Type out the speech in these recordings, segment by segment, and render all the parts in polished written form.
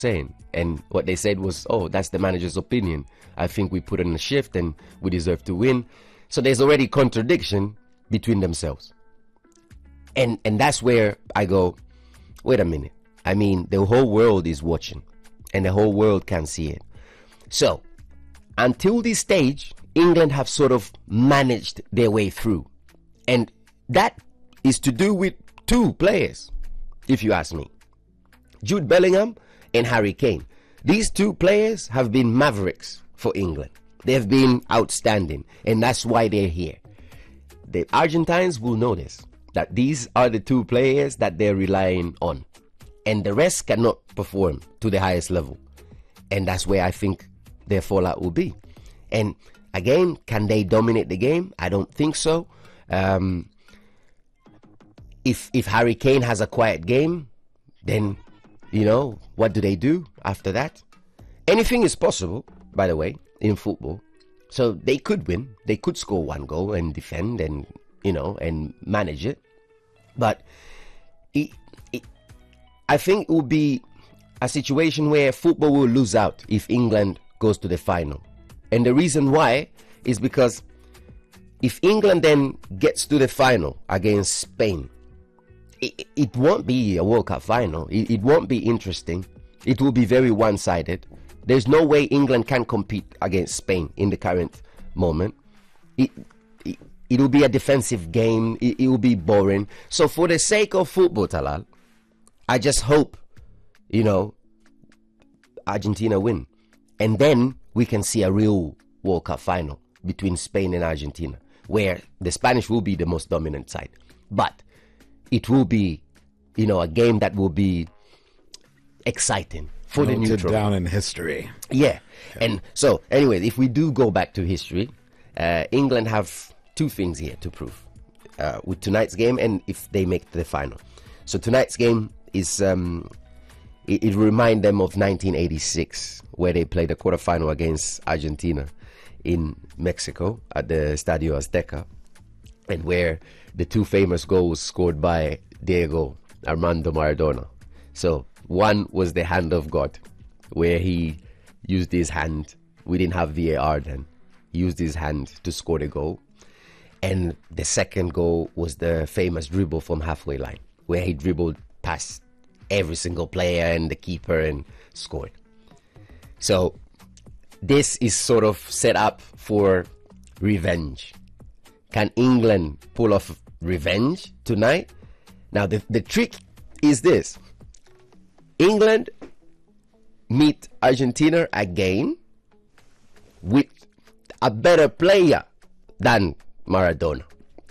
saying. And what they said was, oh, that's the manager's opinion. I think we put in a shift and we deserve to win. So there's already contradiction between themselves. And that's where I go, wait a minute. I mean, the whole world is watching and the whole world can see it. So until this stage, England have sort of managed their way through. And that is to do with two players, if you ask me. Jude Bellingham and Harry Kane. These two players have been mavericks for England. They've been outstanding, and that's why they're here. The Argentines will notice that these are the two players that they're relying on, and the rest cannot perform to the highest level. And that's where I think their fallout will be. And again, can they dominate the game? I don't think so. If Harry Kane has a quiet game, then, you know, what do they do after that? Anything is possible, by the way, in football. So they could win. They could score one goal and defend and, you know, and manage it. But I think it will be a situation where football will lose out if England goes to the final. And the reason why is because if England then gets to the final against Spain, it won't be a World Cup final. It won't be interesting. It will be very one-sided. There's no way England can compete against Spain in the current moment. It will be a defensive game. It will be boring. So for the sake of football, Talal, I just hope, you know, Argentina win. And then we can see a real World Cup final between Spain and Argentina, where the Spanish will be the most dominant side. But it will be, you know, a game that will be exciting for the neutral. Down in history. Yeah. And so, anyway, if we do go back to history, England have two things here to prove with tonight's game and if they make the final. So tonight's game is, it remind them of 1986, where they played a quarterfinal against Argentina in Mexico at the Estadio Azteca, and where the two famous goals scored by Diego Armando Maradona. So one was the hand of God, where he used his hand. We didn't have VAR then. He used his hand to score the goal. And the second goal was the famous dribble from halfway line, where he dribbled past every single player and the keeper and scored. So this is sort of set up for revenge. Can England pull off revenge tonight? Now the trick is this. England meet Argentina again with a better player than Maradona.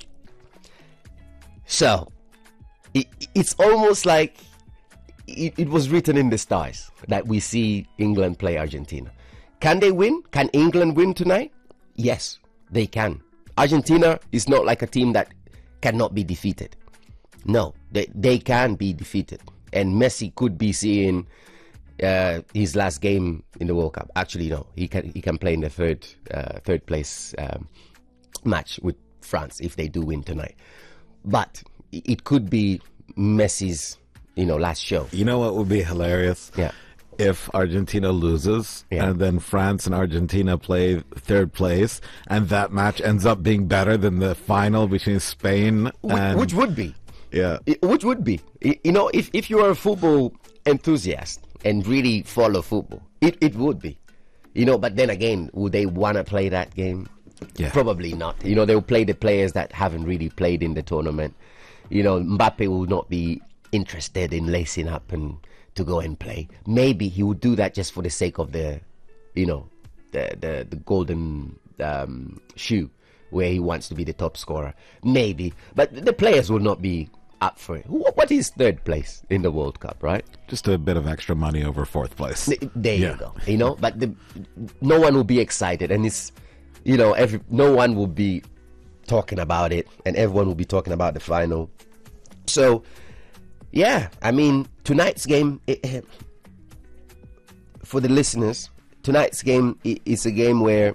So it's almost like it was written in the stars that we see England play Argentina. Can they win? Can England win tonight? Yes, they can. Argentina is not like a team that cannot be defeated. No, they can be defeated. And Messi could be seeing his last game in the World Cup. Actually, no, he can play in the third place match with France if they do win tonight. But it could be Messi's, you know, last show. You know what would be hilarious? Yeah. If Argentina loses, Yeah. and then France and Argentina play third place, and that match ends up being better than the final between Spain and... Which would be. Yeah. Which would be. You know, if you are a football enthusiast and really follow football, it would be. You know, but then again, would they want to play that game? Yeah. Probably not. You know, they'll play the players that haven't really played in the tournament. You know, Mbappe will not be interested in lacing up and to go and play. Maybe he would do that just for the sake of the, you know, the golden shoe, where he wants to be the top scorer. Maybe. But the players will not be up for it. What is third place in the World Cup, right? Just a bit of extra money over fourth place. There Yeah. you go. You know, but no one will be excited, and it's, you know, no one will be talking about it, and everyone will be talking about the final. So, yeah, I mean, tonight's game, for the listeners, tonight's game is a game where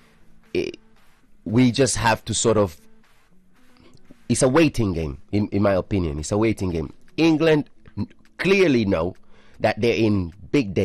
we just have to sort of, it's a waiting game, in my opinion. It's a waiting game. England clearly know that they're in big danger.